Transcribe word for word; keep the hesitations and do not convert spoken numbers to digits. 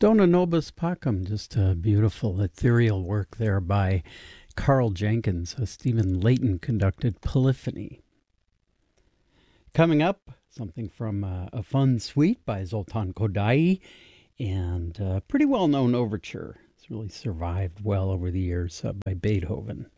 Dona Nobis Pacem, just a beautiful ethereal work there by Carl Jenkins, a Stephen Layton conducted polyphony. Coming up, something from uh, a fun suite by Zoltan Kodaly, and a pretty well-known overture. It's really survived well over the years uh, by Beethoven.